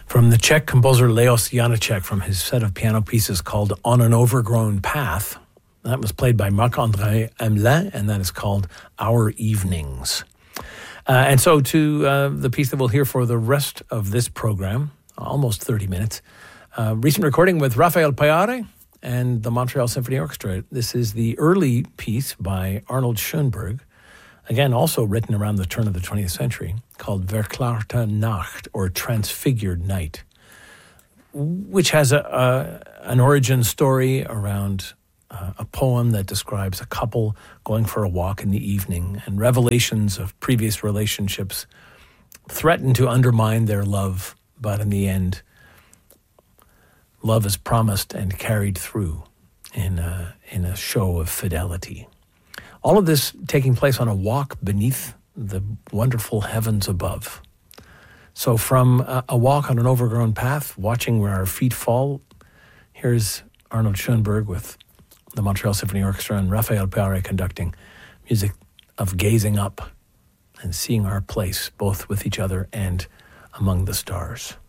From the Czech composer Leos Janáček, from his set of piano pieces called On an Overgrown Path. That was played by Marc-André Hamelin, and that is called Our Evenings. And so to the piece that we'll hear for the rest of this program, almost 30 minutes, recent recording with Rafael Payare and the Montreal Symphony Orchestra. This is the early piece by Arnold Schoenberg, again also written around the turn of the 20th century, called Verklarte Nacht, or Transfigured Night, which has an origin story around a poem that describes a couple going for a walk in the evening, and revelations of previous relationships threaten to undermine their love, but in the end, love is promised and carried through in a show of fidelity. All of this taking place on a walk beneath the wonderful heavens above. So from a walk on an overgrown path, watching where our feet fall, here's Arnold Schoenberg with the Montreal Symphony Orchestra and Rafael Payare conducting music of gazing up and seeing our place both with each other and among the stars.